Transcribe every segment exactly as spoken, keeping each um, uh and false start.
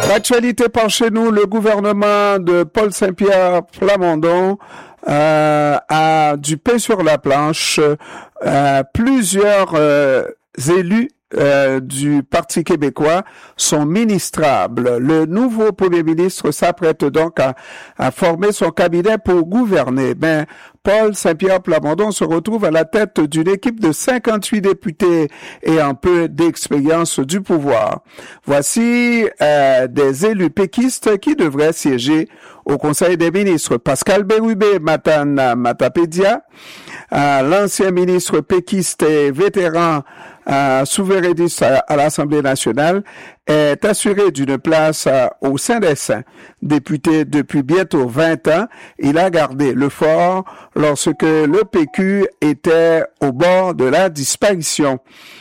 L'actualité par chez nous, le gouvernement de Paul Saint-Pierre Plamondon euh, a du pain sur la planche. Euh, plusieurs euh, élus Euh, du Parti québécois sont ministrables. Le nouveau premier ministre s'apprête donc à, à former son cabinet pour gouverner. Ben, Paul Saint-Pierre Plamondon se retrouve à la tête d'une équipe de cinquante-huit députés et un peu d'expérience du pouvoir. Voici euh, des élus péquistes qui devraient siéger au Conseil des ministres. Pascal Bérubé Matane Matapédia, euh, l'ancien ministre péquiste et vétéran Euh, souverainiste à, à l'Assemblée nationale, est assuré d'une place euh, au sein des Saints. Député depuis bientôt vingt ans, il a gardé le fort lorsque le P Q était au bord de la disparition.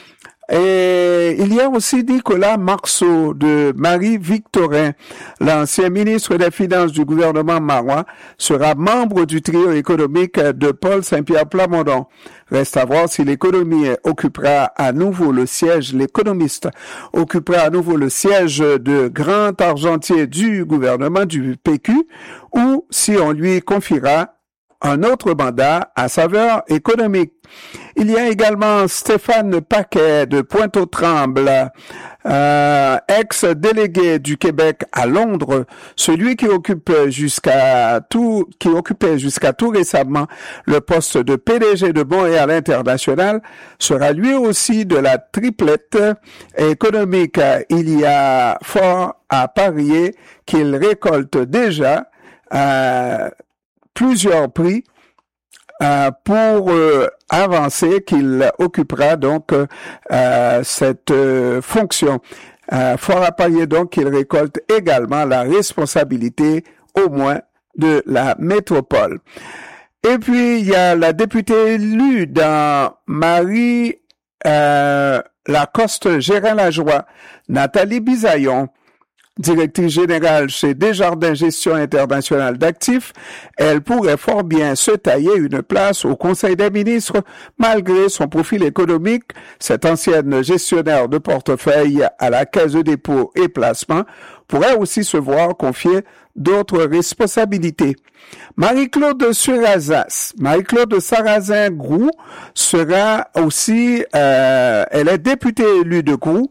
Et il y a aussi Nicolas Marceau de Marie-Victorin, l'ancien ministre des Finances du gouvernement marois, sera membre du trio économique de Paul Saint-Pierre Plamondon. Reste à voir si l'économie occupera à nouveau le siège, l'économiste occupera à nouveau le siège de grand argentier du gouvernement du P Q ou si on lui confiera un autre mandat à saveur économique. Il y a également Stéphane Paquet de Pointe-aux-Trembles, euh, ex-délégué du Québec à Londres, celui qui occupe jusqu'à tout, qui occupait jusqu'à tout récemment le poste de P D G de Montréal International, sera lui aussi de la triplette économique. Il y a fort à parier qu'il récolte déjà euh, plusieurs prix euh, pour euh, avancer, qu'il occupera donc euh, cette euh, fonction. Euh, fort à parier donc qu'il récolte également la responsabilité au moins de la métropole. Et puis il y a la députée élue dans Marie euh, Lacoste Gérin-Lajoie, Nathalie Bisaillon, directrice générale chez Desjardins Gestion Internationale d'Actifs, elle pourrait fort bien se tailler une place au Conseil des ministres malgré son profil économique. Cette ancienne gestionnaire de portefeuille à la Caisse de dépôt et placement pourrait aussi se voir confier d'autres responsabilités. Marie-Claude Surazas, Marie-Claude Sarrazin-Groux sera aussi, euh, elle est députée élue de Groux.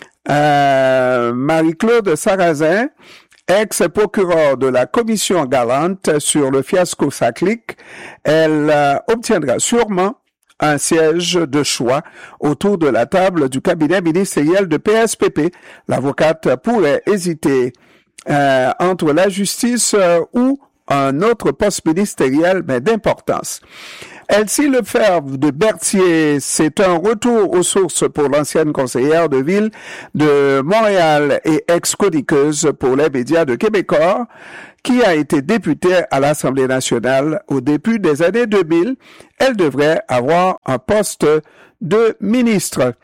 Euh, Marie-Claude Sarrazin, ex-procureure de la commission Galante sur le fiasco Saclic, elle euh, obtiendra sûrement un siège de choix autour de la table du cabinet ministériel de P S P P. L'avocate pourrait hésiter euh, entre la justice euh, ou un autre poste ministériel, mais d'importance. Elsie Lefebvre de Berthier, c'est un retour aux sources pour l'ancienne conseillère de ville de Montréal et ex-chroniqueuse pour les médias de Québécois, qui a été députée à l'Assemblée nationale au début des années deux mille. Elle devrait avoir un poste de ministre.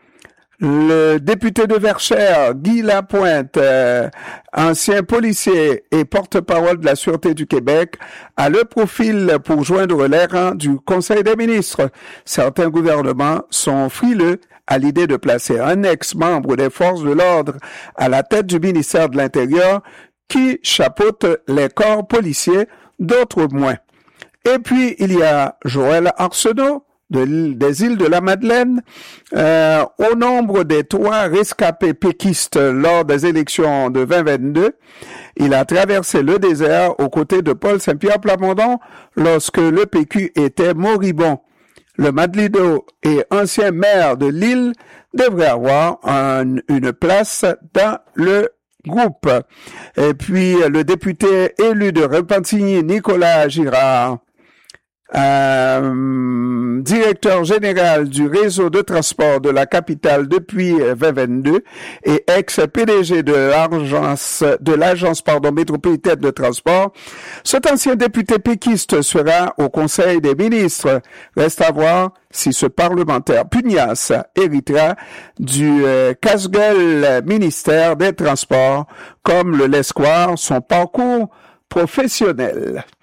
Le député de Verchères, Guy Lapointe, euh, ancien policier et porte-parole de la Sûreté du Québec, a le profil pour joindre les rangs du Conseil des ministres. Certains gouvernements sont frileux à l'idée de placer un ex-membre des forces de l'ordre à la tête du ministère de l'Intérieur qui chapeaute les corps policiers, d'autres moins. Et puis, il y a Joël Arsenault, De, des îles de la Madeleine, euh, au nombre des trois rescapés péquistes lors des élections de vingt vingt-deux. Il a traversé le désert aux côtés de Paul Saint-Pierre Plamondon lorsque le P Q était moribond. Le Madelino et ancien maire de l'île devrait avoir un, une place dans le groupe. Et puis, le député élu de Repentigny, Nicolas Girard, Euh, directeur général du réseau de transport de la capitale depuis vingt vingt-deux et ex-P D G de l'agence, de l'agence, pardon, métropolitaine de transport. Cet ancien député péquiste sera au Conseil des ministres. Reste à voir si ce parlementaire pugnace héritera du euh, casse-gueule ministère des Transports, comme le laisse croire son parcours professionnel.